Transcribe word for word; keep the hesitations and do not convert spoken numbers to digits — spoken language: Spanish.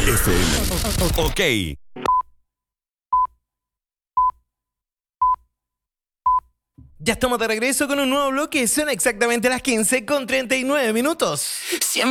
F M. Ok. Ya estamos de regreso con un nuevo bloque. Son exactamente las quince con treinta y nueve minutos. Siempre